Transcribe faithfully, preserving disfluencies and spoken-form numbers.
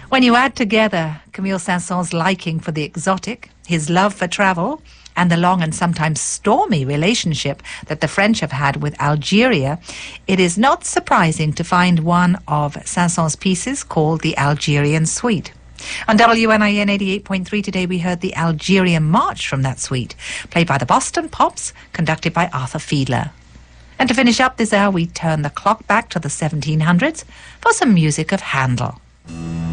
When you add together Camille Saint-Saëns's liking for the exotic, his love for travel, and the long and sometimes stormy relationship that the French have had with Algeria, it is not surprising to find one of Saint-Saëns' pieces called the Algerian Suite. On W N I N eighty-eight point three today, we heard the Algerian March from that suite, played by the Boston Pops, conducted by Arthur Fiedler. And to finish up this hour, we turn the clock back to the seventeen hundreds for some music of Handel.